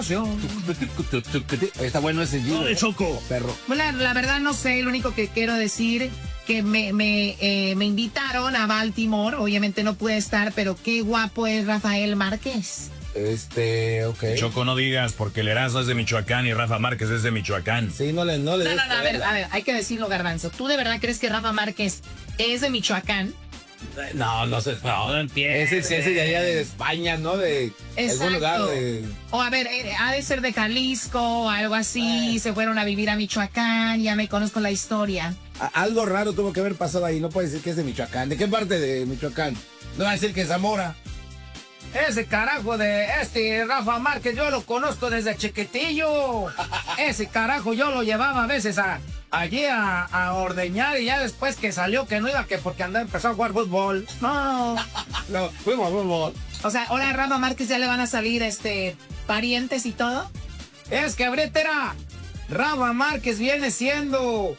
Está bueno ese giro. ¡Ole, Choco! Perro. Bueno, la verdad no sé, lo único que quiero decir que me invitaron a Baltimore, obviamente no pude estar, pero qué guapo es Rafael Márquez. Ok. Choco, no digas, porque el Erasmo es de Michoacán y Rafa Márquez es de Michoacán. Sí, no, No, a ver, hay que decirlo, Garbanzo. ¿Tú de verdad crees que Rafa Márquez es de Michoacán? No sé. No empieces. Ese de allá de España, ¿no? De algún lugar de... O a ver, ha de ser de Jalisco o algo así. Se fueron a vivir a Michoacán, ya me conozco la historia. Algo raro tuvo que haber pasado ahí. No puede decir que es de Michoacán. ¿De qué parte de Michoacán? No va a decir que es Zamora. Ese carajo de Rafa Márquez, yo lo conozco desde chiquitillo. Ese carajo yo lo llevaba a veces allí a ordeñar y ya después que salió que no iba, que porque empezó a jugar fútbol. No. Fuimos a fútbol. O sea, ahora a Rafa Márquez ya le van a salir parientes y todo. Es que ahorita Rafa Márquez viene siendo,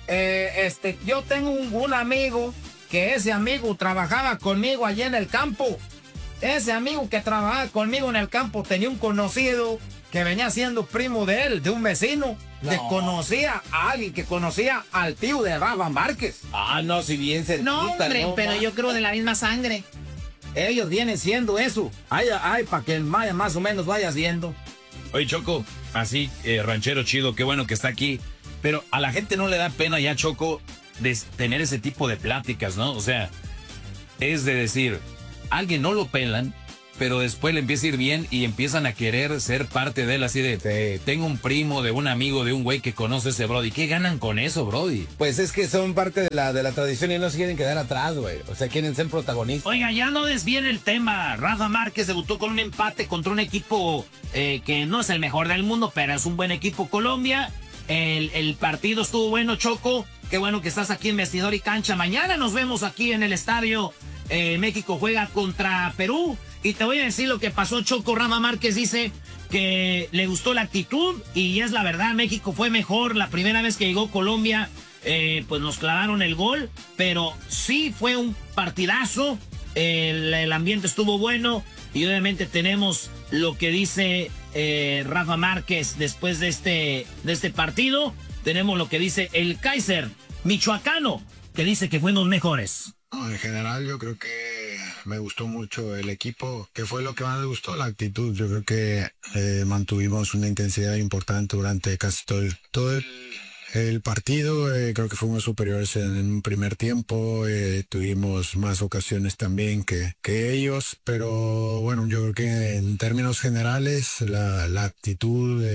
yo tengo un amigo, que ese amigo trabajaba conmigo allí en el campo. Ese amigo que trabajaba conmigo en el campo tenía un conocido que venía siendo primo de él, de un vecino, que conocía a alguien que conocía al tío de Rafa Márquez. No, si bien cerquita. No, hombre, pero yo creo de la misma sangre. Ellos vienen siendo eso. Ay, para que el Maya más o menos vaya siendo. Oye, Choco, así, ranchero chido, qué bueno que está aquí. Pero a la gente no le da pena ya, Choco, de tener ese tipo de pláticas, ¿no? O sea, es de decir, alguien no lo pelan, pero después le empieza a ir bien y empiezan a querer ser parte de él, así de, tengo un primo, de un amigo, de un güey que conoce a ese Brody. ¿Qué ganan con eso, Brody? Pues es que son parte de la tradición y no se quieren quedar atrás, güey. O sea, quieren ser protagonistas. Oiga, ya no desvíen el tema. Rafa Márquez debutó con un empate contra un equipo que no es el mejor del mundo, pero es un buen equipo, Colombia. El partido estuvo bueno, Choco. Qué bueno que estás aquí en Vestidor y Cancha. Mañana nos vemos aquí en el estadio. México juega contra Perú. Y te voy a decir lo que pasó, Choco. Rafa Márquez dice que le gustó la actitud y es la verdad, México fue mejor. La primera vez que llegó Colombia, pues nos clavaron el gol, pero sí fue un partidazo. El ambiente estuvo bueno y obviamente tenemos lo que dice Rafa Márquez después de este partido. Tenemos lo que dice el Kaiser michoacano, que dice que fuimos mejores. En general yo creo que me gustó mucho el equipo. ¿Qué fue lo que más me gustó? La actitud. Yo creo que mantuvimos una intensidad importante durante casi todo el partido. Creo que fuimos superiores en un primer tiempo. Tuvimos más ocasiones también que ellos. Pero bueno, yo creo que en términos generales la actitud...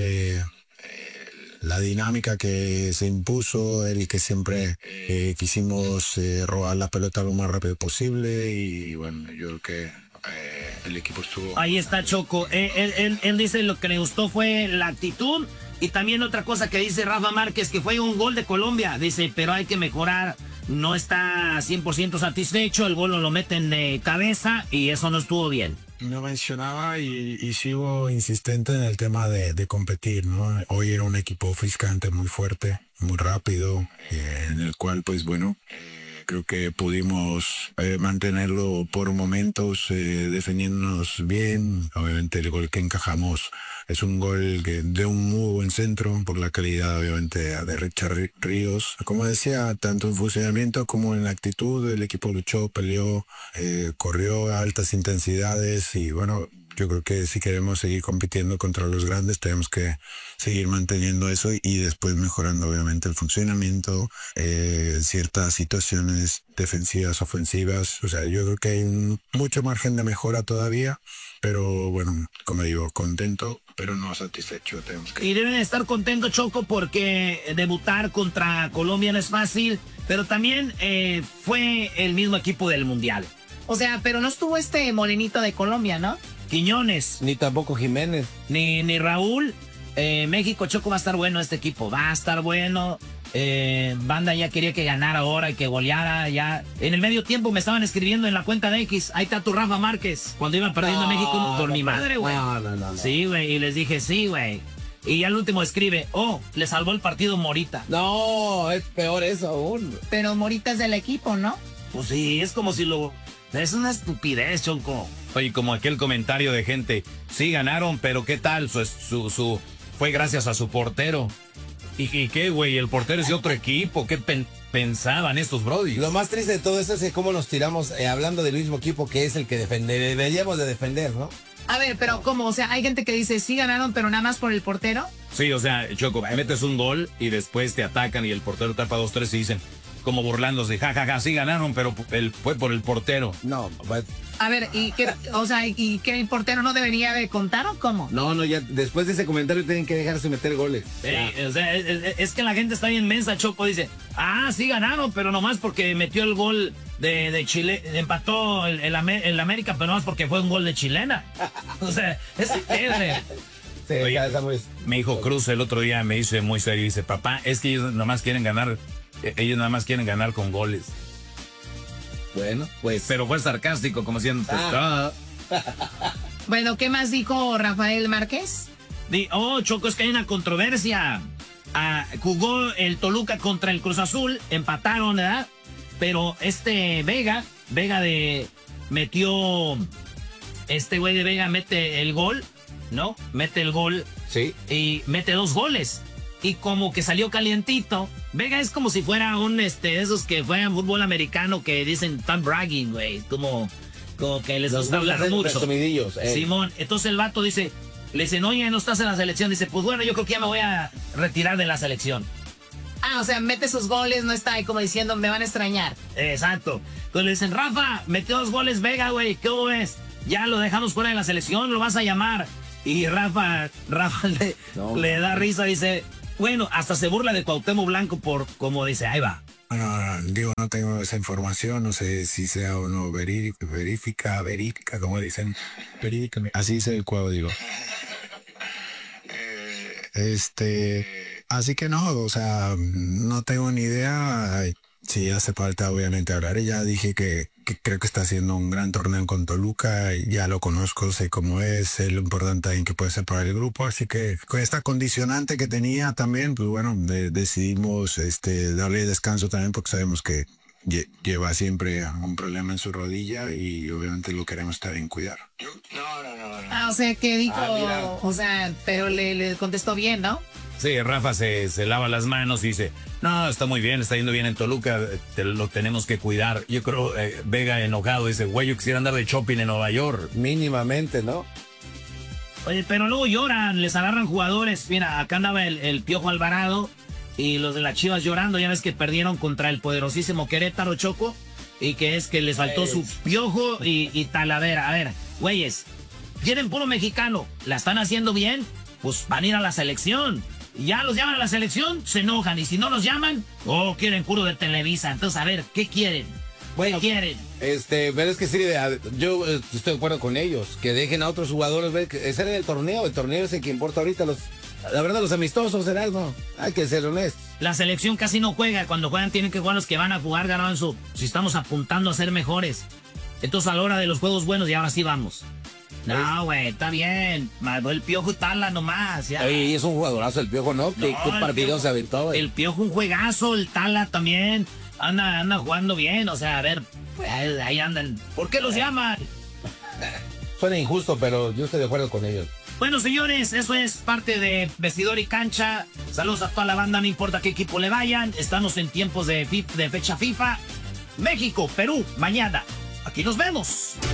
la dinámica que se impuso, el que siempre quisimos robar la pelota lo más rápido posible y bueno, yo creo que el equipo estuvo... Ahí está Choco, él dice lo que le gustó fue la actitud y también otra cosa que dice Rafa Márquez, que fue un gol de Colombia, dice, pero hay que mejorar, no está 100% satisfecho, el gol lo meten de cabeza y eso no estuvo bien. No mencionaba y sigo insistente en el tema de competir, ¿no? Hoy era un equipo físicamente muy fuerte, muy rápido, en el cual, pues bueno, creo que pudimos mantenerlo por momentos, defendiéndonos bien. Obviamente el gol que encajamos es un gol de un muy buen centro, por la calidad obviamente de Richard Ríos. Como decía, tanto en funcionamiento como en actitud, el equipo luchó, peleó, corrió a altas intensidades y bueno, yo creo que si queremos seguir compitiendo contra los grandes tenemos que seguir manteniendo eso y después mejorando obviamente el funcionamiento, ciertas situaciones defensivas, ofensivas. O sea, yo creo que hay mucho margen de mejora todavía, pero bueno, como digo, contento, pero no satisfecho. Y deben estar contentos, Choco, porque debutar contra Colombia no es fácil, pero también fue el mismo equipo del Mundial. O sea, pero no estuvo morenito de Colombia, ¿no? Quiñones. Ni tampoco Jiménez. Ni Raúl. México, Choco, va a estar bueno este equipo. Va a estar bueno. Banda ya quería que ganara ahora y que goleara ya. En el medio tiempo me estaban escribiendo en la cuenta de X. Ahí está tu Rafa Márquez. Cuando iban perdiendo México por mi madre, güey. No. Sí, güey. Y les dije, sí, güey. Y al último escribe, le salvó el partido Morita. No, es peor eso aún. Pero Morita es del equipo, ¿no? Pues sí, es como si Es una estupidez, Choco. Oye, como aquel comentario de gente, sí ganaron, pero ¿qué tal? Fue gracias a su portero. ¿Y qué, güey? El portero es de otro equipo. ¿Qué pensaban estos brodis? Lo más triste de todo esto es cómo nos tiramos hablando del mismo equipo que es el que deberíamos de defender, ¿no? A ver, pero ¿cómo? O sea, hay gente que dice, sí ganaron, pero nada más por el portero. Sí, o sea, Choco, metes un gol y después te atacan y el portero tapa 2-3 y dicen, como burlándose, jajaja, sí ganaron, pero fue por el portero. No, pues, A ver, ¿y qué, o sea, y qué el portero no debería de contar o cómo? no, ya después de ese comentario tienen que dejarse meter goles. O sea, es que la gente está bien mensa, Choco. Dice, sí ganaron, pero nomás porque metió el gol de Chile, empató el América, pero nomás porque fue un gol de chilena. O sea, es pierde. Sí, Oye, ya estamos- Mi hijo Cruz el otro día me dice muy serio, dice, papá, es que ellos nada más quieren ganar con goles. Bueno, pues. Pero fue sarcástico, como siendo Bueno, ¿qué más dijo Rafael Márquez? Choco, es que hay una controversia. Jugó el Toluca contra el Cruz Azul, empataron, ¿verdad? Pero Vega este güey de Vega mete el gol, ¿no? Mete el gol Sí. y mete 2 goles. Y como que salió calientito. Vega es como si fuera esos que juegan fútbol americano que dicen están bragging, güey. Como que les gusta hablar mucho. Presumidillos, Simón, entonces el vato le dicen, oye, no estás en la selección. Dice, pues bueno, yo creo que ya me voy a retirar de la selección. O sea, mete sus goles, no está ahí como diciendo, me van a extrañar. Exacto. Entonces le dicen, Rafa, metió 2 goles Vega, güey, ¿qué ves? Ya lo dejamos fuera de la selección, lo vas a llamar. Y Rafa le da risa, dice, bueno, hasta se burla de Cuauhtémoc Blanco por como dice, ahí va. Bueno, no tengo esa información, no sé si sea o no verífica, como dicen. Verídica, así dice el cuadro, digo. Así que no, o sea, no tengo ni idea. Sí, hace falta obviamente hablar. Y ya dije que creo que está haciendo un gran torneo con Toluca. Ya lo conozco, sé cómo es lo importante en que puede ser para el grupo. Así que con esta condicionante que tenía también, pues bueno, decidimos darle descanso también porque sabemos que lleva siempre un problema en su rodilla y obviamente lo queremos también cuidar. O sea, que dijo, mira. o sea, pero le contestó bien, ¿no? Sí, Rafa se lava las manos y dice, no, está muy bien, está yendo bien en Toluca, lo tenemos que cuidar. Yo creo, Vega enojado dice, güey, yo quisiera andar de shopping en Nueva York. Mínimamente, ¿no? Oye, pero luego lloran, les agarran jugadores. Mira, acá andaba el Piojo Alvarado y los de las Chivas llorando. Ya ves que perdieron contra el poderosísimo Querétaro, Choco. Y que es que les faltó su Piojo y Talavera. A ver, güeyes, quieren puro mexicano, la están haciendo bien, pues van a ir a la selección. Y ya los llaman a la selección, se enojan. Y si no los llaman, quieren puro de Televisa. Entonces, a ver, ¿qué quieren? Bueno, ¿Qué quieren? pero es que sí, yo estoy de acuerdo con ellos, que dejen a otros jugadores ver que ese era el torneo es el que importa ahorita, la verdad los amistosos, Erasmo, hay que ser honestos. La selección casi no juega. Cuando juegan tienen que jugar los que van a jugar, Garbanzo. Si estamos apuntando a ser mejores. Entonces a la hora de los juegos buenos, y ahora sí vamos. No, güey, está bien. Mandó el Piojo y Tala nomás. Ya. Oye, es un jugadorazo el Piojo, ¿no? ¿Qué el partido Piojo- se aventó? Güey? El Piojo un juegazo, el Tala también. Anda jugando bien. O sea, a ver, pues, ahí andan. ¿Por qué los llaman? Suena injusto, pero yo estoy de acuerdo con ellos. Bueno, señores, eso es parte de Vestidor y Cancha. Saludos a toda la banda, no importa qué equipo le vayan. Estamos en tiempos de fecha FIFA. México, Perú, mañana. Aquí nos vemos.